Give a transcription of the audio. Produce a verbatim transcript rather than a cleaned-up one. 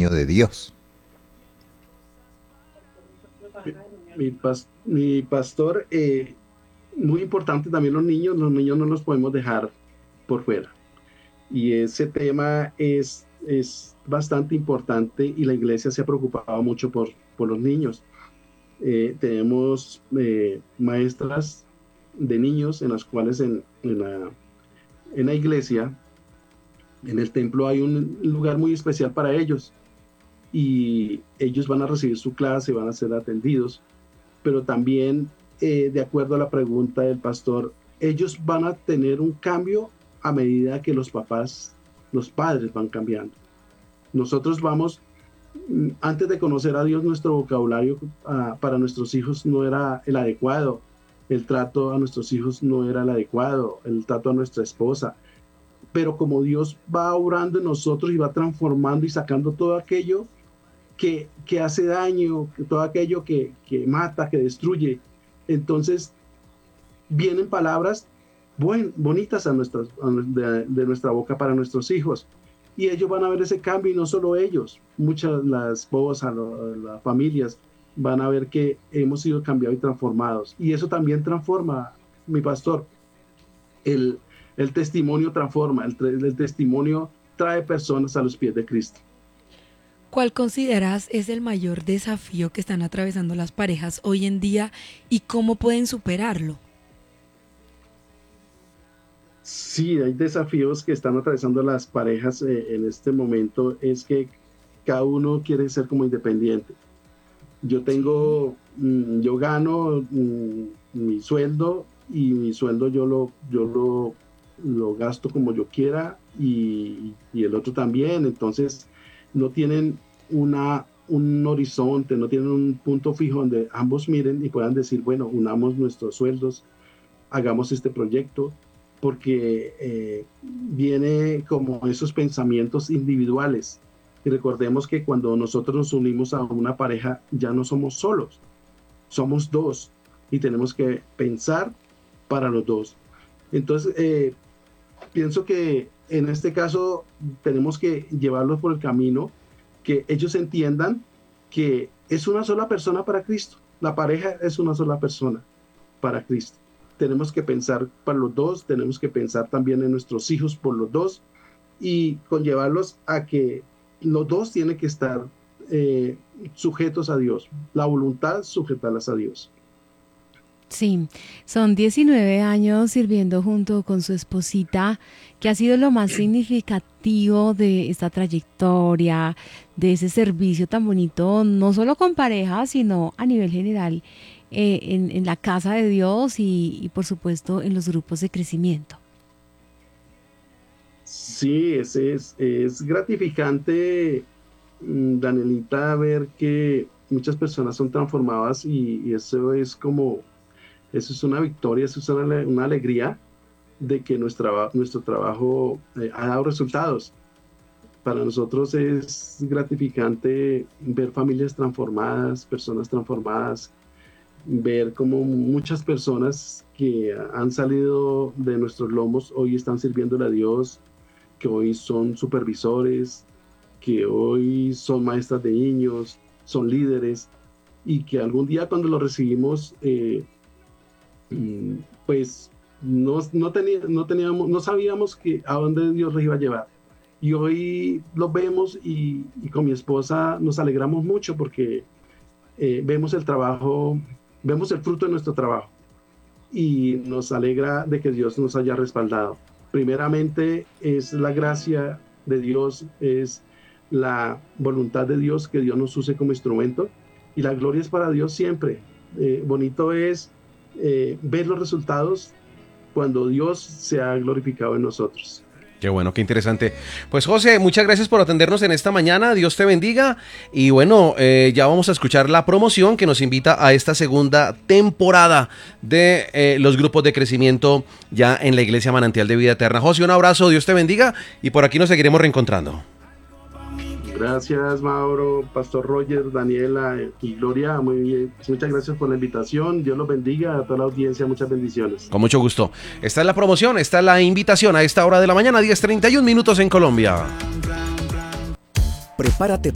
de Dios. Mi, mi, pas, mi pastor, eh, muy importante también los niños, los niños no los podemos dejar por fuera. Y ese tema es, es bastante importante y la iglesia se ha preocupado mucho por, por los niños. Eh, tenemos eh, maestras de niños en las cuales en, en, la, en la iglesia, en el templo, hay un lugar muy especial para ellos y ellos van a recibir su clase, van a ser atendidos, pero también, eh, de acuerdo a la pregunta del pastor, ellos van a tener un cambio a medida que los papás, los padres van cambiando. Nosotros vamos, antes de conocer a Dios, nuestro vocabulario uh, para nuestros hijos no era el adecuado, el trato a nuestros hijos no era el adecuado, el trato a nuestra esposa, pero como Dios va obrando en nosotros y va transformando y sacando todo aquello que, que hace daño, todo aquello que, que mata, que destruye, entonces vienen palabras buen, bonitas a nuestras, a, de, de nuestra boca para nuestros hijos. Y ellos van a ver ese cambio, y no solo ellos, muchas, las esposas, las familias, van a ver que hemos sido cambiados y transformados. Y eso también transforma, mi pastor, el, el testimonio transforma, el, el testimonio trae personas a los pies de Cristo. ¿Cuál consideras es el mayor desafío que están atravesando las parejas hoy en día y cómo pueden superarlo? Sí, hay desafíos que están atravesando las parejas eh, en este momento, es que cada uno quiere ser como independiente. Yo tengo, mmm, yo gano mmm, mi sueldo y mi sueldo yo lo, yo lo, lo gasto como yo quiera y, y el otro también, entonces no tienen una, un horizonte, no tienen un punto fijo donde ambos miren y puedan decir, bueno, unamos nuestros sueldos, hagamos este proyecto, porque eh, viene como esos pensamientos individuales. Y recordemos que cuando nosotros nos unimos a una pareja, ya no somos solos, somos dos y tenemos que pensar para los dos. Entonces, eh, pienso que en este caso tenemos que llevarlos por el camino, que ellos entiendan que es una sola persona para Cristo. La pareja es una sola persona para Cristo. Tenemos que pensar para los dos, tenemos que pensar también en nuestros hijos por los dos y conllevarlos a que los dos tienen que estar eh, sujetos a Dios, la voluntad sujetarlas a Dios. Sí, son diecinueve años sirviendo junto con su esposita. ¿Qué ha sido lo más significativo de esta trayectoria, de ese servicio tan bonito, no solo con pareja, sino a nivel general, eh, en, en la casa de Dios y, y por supuesto en los grupos de crecimiento? Sí, es, es, es gratificante, Danielita, ver que muchas personas son transformadas y, y eso es como, eso es una victoria, eso es una, una alegría de que nuestra, nuestro trabajo eh, ha dado resultados. Para nosotros es gratificante ver familias transformadas, personas transformadas, ver cómo muchas personas que han salido de nuestros lomos hoy están sirviéndole a Dios, que hoy son supervisores, que hoy son maestras de niños, son líderes, y que algún día cuando los recibimos, eh, pues no, no, tenía, no, teníamos, no sabíamos que, a dónde Dios los iba a llevar. Y hoy los vemos y, y con mi esposa nos alegramos mucho porque eh, vemos el trabajo, vemos el fruto de nuestro trabajo y nos alegra de que Dios nos haya respaldado. Primeramente es la gracia de Dios, es la voluntad de Dios que Dios nos use como instrumento y la gloria es para Dios siempre. Eh, bonito es eh, ver los resultados cuando Dios se ha glorificado en nosotros. Qué bueno, qué interesante. Pues José, muchas gracias por atendernos en esta mañana, Dios te bendiga y bueno, eh, ya vamos a escuchar la promoción que nos invita a esta segunda temporada de eh, los grupos de crecimiento ya en la Iglesia Manantial de Vida Eterna. José, un abrazo, Dios te bendiga y por aquí nos seguiremos reencontrando. Gracias, Mauro, Pastor Roger, Daniela y Gloria, muy bien. Muchas gracias por la invitación. Dios los bendiga a toda la audiencia. Muchas bendiciones. Con mucho gusto. Esta es la promoción, esta es la invitación a esta hora de la mañana, diez treinta y un minutos en Colombia. Prepárate